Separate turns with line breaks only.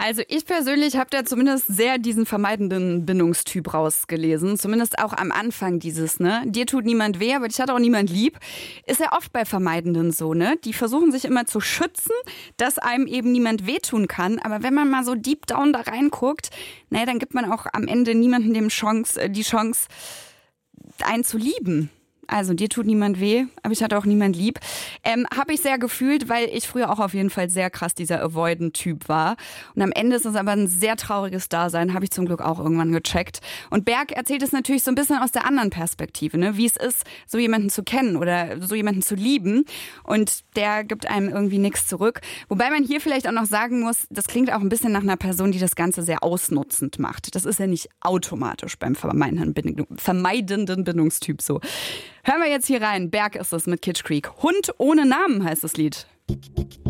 Also ich persönlich habe da zumindest sehr diesen vermeidenden Bindungstyp rausgelesen. Zumindest auch am Anfang dieses, ne? Dir tut niemand weh, aber dich hat auch niemand lieb. Ist ja oft bei Vermeidenden so, ne? Die versuchen sich immer zu schützen, dass einem eben niemand wehtun kann. Aber wenn man mal so deep down da reinguckt, naja, dann gibt man auch am Ende niemandem die Chance, einen zu lieben. Also dir tut niemand weh, aber ich hatte auch niemand lieb. Habe ich sehr gefühlt, weil ich früher auch auf jeden Fall sehr krass dieser Avoidant-Typ war. Und am Ende ist es aber ein sehr trauriges Dasein, habe ich zum Glück auch irgendwann gecheckt. Und Berg erzählt es natürlich so ein bisschen aus der anderen Perspektive, ne? Wie es ist, so jemanden zu kennen oder so jemanden zu lieben. Und der gibt einem irgendwie nichts zurück. Wobei man hier vielleicht auch noch sagen muss, das klingt auch ein bisschen nach einer Person, die das Ganze sehr ausnutzend macht. Das ist ja nicht automatisch beim vermeidenden Bindungstyp so. Hören wir jetzt hier rein. Berg ist es mit Kitsch Creek. Hund ohne Namen heißt das Lied.